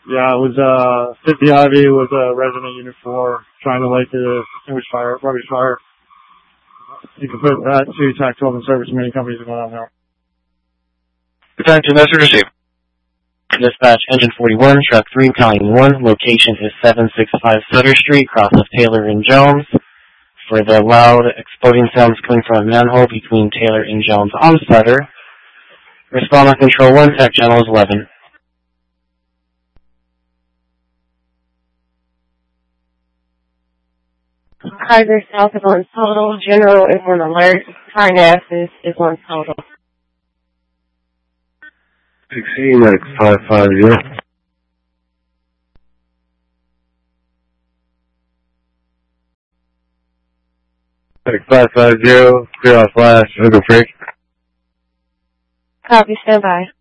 Yeah, it was 50 Ivy was resident unit 4 trying to light the extinguish fire, rubbish fire. You can put that to TAC 12 and service. Many companies are going on now. Attention, message received. Dispatch, engine 41, truck 3, calling 1. Location is 765 Sutter Street, cross of Taylor and Jones. For the loud exploding sounds coming from a manhole between Taylor and Jones on Sutter. Respond on control 1, TAC channel is 11. Kaiser South is on total. General is on alert. Parnassus is on total. 16 X550. 550, clear off flash, Hogan Freak. Copy, stand by.